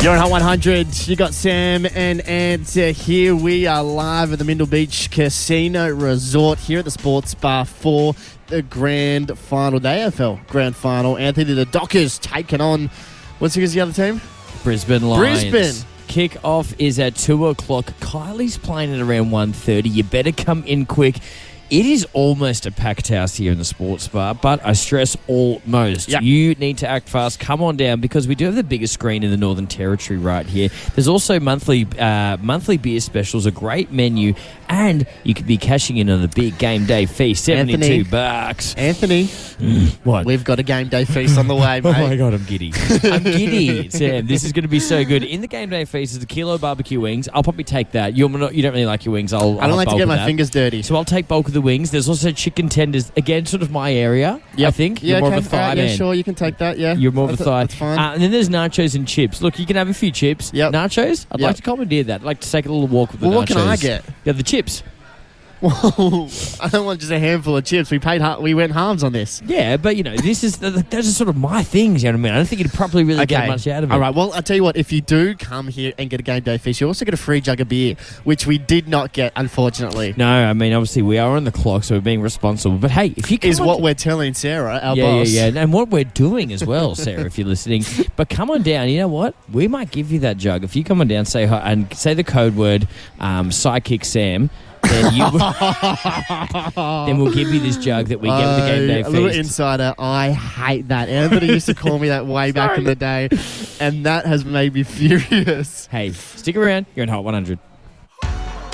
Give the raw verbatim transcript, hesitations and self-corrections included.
You're on Hot one hundred. You got Sam and Ant uh, here. We are live at the Mindle Beach Casino Resort here at the Sports Bar for the grand final, the A F L grand final. Anthony, the Dockers taking on, what's the other team? Brisbane Lions. Brisbane. Kick-off is at two o'clock. Kylie's playing at around one thirty. You better come in quick. It is almost a packed house here in the Sports Bar, but I stress almost. Yep. You need to act fast. Come on down because we do have the biggest screen in the Northern Territory right here. There's also monthly uh, monthly beer specials, a great menu, and you could be cashing in on the big game day feast, seventy-two Anthony. bucks. Anthony, What? we've got a game day feast on the way, mate. Oh my God, I'm giddy. I'm giddy, Sam. This is going to be so good. In the game day feast is a kilo of barbecue wings. I'll probably take that. You're not, you don't really like your wings. I'll. I don't I'll like to bulk get of my that. fingers dirty. So I'll take bulk of the wings. There's also chicken tenders. Again, sort of my area, Yep. I think. Yeah, You're more okay. of a thigh Alright, man. yeah, sure, you can take that, yeah. You're more of a That's- thigh. That's fine. Uh, and then there's nachos and chips. Look, you can have a few chips. Yep. Nachos? I'd Yep. like to commandeer that. I'd like to take a little walk with the Well, nachos. what can I get? Yeah, the chips. Whoa, I don't want just a handful of chips. We paid, ha- we went halves on this. Yeah, but, you know, this is those are sort of my things, you know what I mean? I don't think you'd probably really get much out of it. All right. Well, I'll tell you what. If you do come here and get a game day feast, you also get a free jug of beer, which we did not get, unfortunately. No, I mean, obviously, we are on the clock, so we're being responsible. But, hey, if you come Is on what to- we're telling Sarah, our yeah, boss. Yeah, yeah, and what we're doing as well, Sarah, if you're listening. But come on down. You know what? We might give you that jug. If you come on down, say hi, and say the code word um, Sidekick Sam, then, you then we'll give you this jug that we get with the game day Oh, a little feast. insider. I hate that. Anthony used to call me that way back in the day, and that has made me furious. Hey, stick around. You're in Hot one hundred.